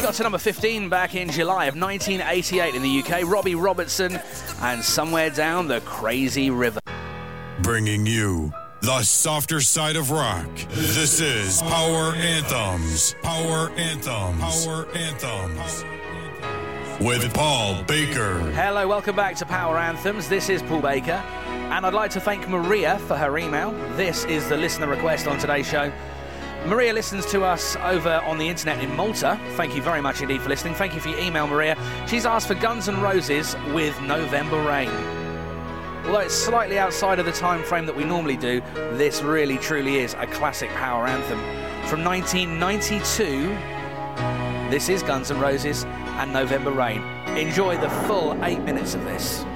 got to number 15 back in July of 1988 in the UK. Robbie Robertson and Somewhere Down the Crazy River. Bringing you the softer side of rock. This is Power Anthems. Power Anthems. Power Anthems. With Paul Baker. Hello, welcome back to Power Anthems. This is Paul Baker. And I'd like to thank Maria for her email. This is the listener request on today's show. Maria listens to us over on the internet in Malta. Thank you very much indeed for listening. Thank you for your email, Maria. She's asked for Guns N' Roses with November Rain. Although it's slightly outside of the time frame that we normally do, this really truly is a classic power anthem. From 1992, this is Guns N' Roses and November Rain. Enjoy the full 8 minutes of this.